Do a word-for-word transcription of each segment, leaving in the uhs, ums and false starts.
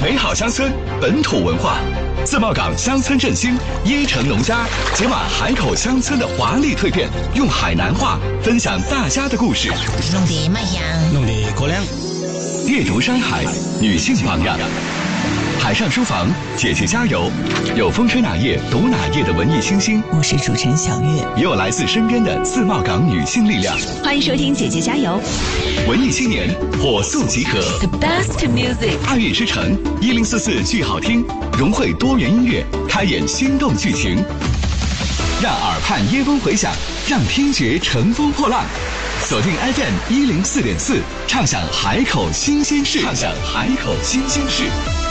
美好乡村，本土文化。自贸港乡村振兴，椰城农家解码海口乡村的华丽蜕变，用海南话分享大家的故事。 弄得卖香， 弄得过量。 阅读山海，女性榜样。海上书房，姐姐加油！有风吹哪页读哪页的文艺星星， 我是主持人小月， 也有来自身边的自贸港女性力量。 欢迎收听姐姐加油！ 文艺青年火速集合 ，The best music， 爱乐之城一零四四剧好听，融汇多元音乐，开演心动剧情，让耳畔椰风回响，让听觉乘风破浪。锁定 F M 一零四点四，畅享海口新鲜事，畅享海口新鲜事。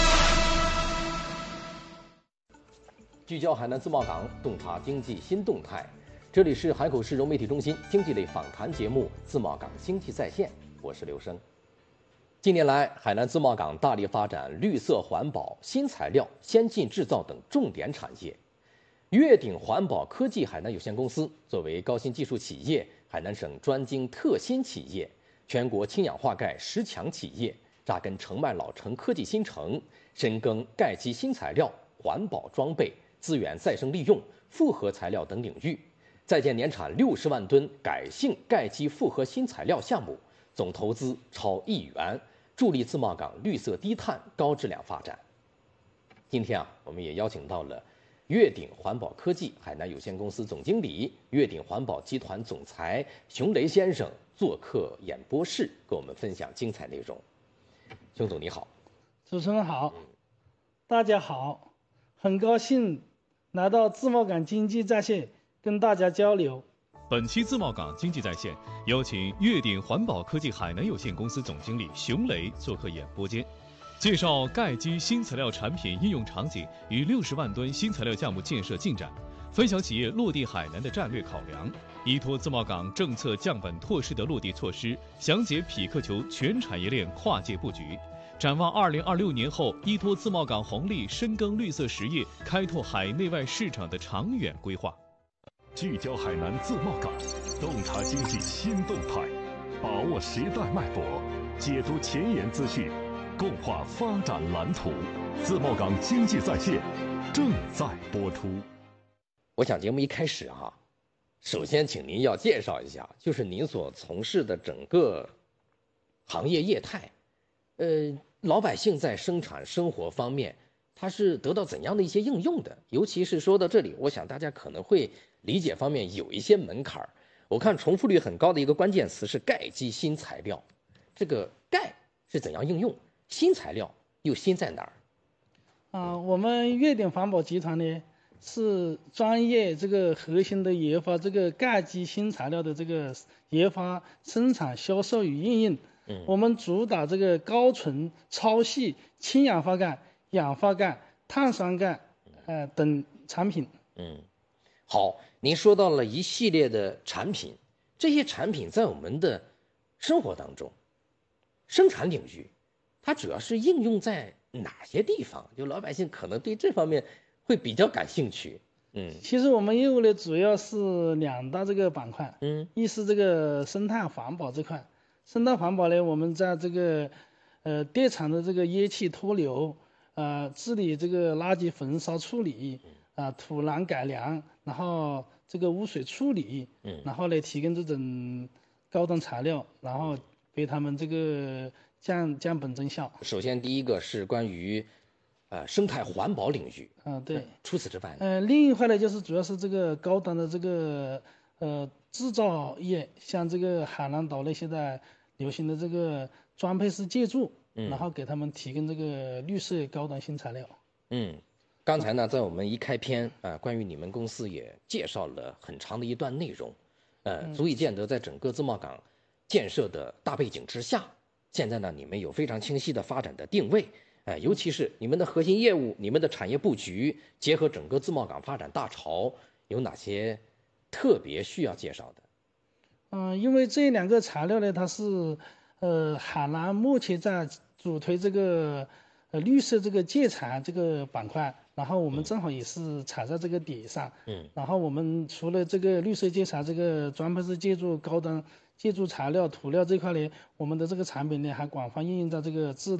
聚焦海南自贸港，洞察经济新动态。这里是海口市融媒体中心经济类访谈节目《自贸港经济在线》，我是刘生。近年来，海南自贸港大力发展绿色环保、新材料、先进制造等重点产业。粤鼎环保科技海南有限公司作为高新技术企业、海南省专精特新企业、全国氢氧化钙十强企业，扎根澄迈老城科技新城，深耕钙基新材料、环保装备、资源再生利用、复合材料等领域，在建年产六十万吨改性钙基复合新材料项目，总投资超亿元，助力自贸港绿色低碳高质量发展。今天啊，我们也邀请到了粤鼎环保科技海南有限公司总经理、粤鼎环保集团总裁熊雷先生做客演播室，跟我们分享精彩内容。熊总你好。 主持人好，大家好，很高兴来到自贸港经济在线跟大家交流。 本期自贸港经济在线有请粤鼎环保科技海南有限公司总经理熊雷做客演播间，介绍钙基新材料产品应用场景与六十万吨新材料项目建设进展，分享企业落地海南的战略考量，依托自贸港政策降本拓势的落地措施，详解匹克球全产业链跨界布局。展望二零二六年后，依托自贸港红利，深耕绿色实业，开拓海内外市场的长远规划。 聚焦海南自贸港，洞察经济新动态，把握时代脉搏，解读前沿资讯，共话发展蓝图。自贸港经济在线正在播出。 我想节目一开始啊，首先请您要介绍一下，就是您所从事的整个行业业态。呃，老百姓在生产生活方面，它是得到怎样的一些应用的？尤其是说到这里，我想大家可能会理解方面有一些门槛儿。我看重复率很高的一个关键词是钙基新材料，这个钙是怎样应用？新材料又新在哪儿？ 啊、呃，我们粤鼎环保集团呢是专业这个核心的研发这个钙基新材料的这个研发、生产、销售与应用。嗯，我们主打这个高纯、超细氢氧化钙、氧化钙、碳酸钙，呃等产品。 嗯，好，您说到了一系列的产品，这些产品在我们的生活当中，生产领域，它主要是应用在哪些地方？就老百姓可能对这方面会比较感兴趣。嗯， 其实我们业务呢主要是两大这个板块。嗯，一是这个生态环保这块。生态环保呢，我们在这个呃电厂的这个烟气脱硫，呃治理这个垃圾焚烧处理，啊、呃、土壤改良，然后这个污水处理，嗯，然后呢提供这种高端材料，然后给他们这个降降本增效。 首先第一个是关于呃生态环保领域， 嗯、呃、对。 除此之外呢， 呃另一块呢就是主要是这个高端的这个呃制造业，像这个海南岛呢现在流行的这个装配式建筑，嗯，然后给他们提供这个绿色高端新材料。 嗯，刚才呢，在我们一开篇啊、呃，关于你们公司也介绍了很长的一段内容，呃，足以见得在整个自贸港建设的大背景之下，现在呢，你们有非常清晰的发展的定位，呃，尤其是你们的核心业务、你们的产业布局，结合整个自贸港发展大潮，有哪些特别需要介绍的？ 嗯，因为这两个材料呢，它是呃海南目前在主推这个呃绿色这个建材这个板块，然后我们正好也是踩在这个点上。嗯，然后我们除了这个绿色建材这个装配式建筑高端建筑材料涂料这块呢，我们的这个产品呢还广泛应用在这个制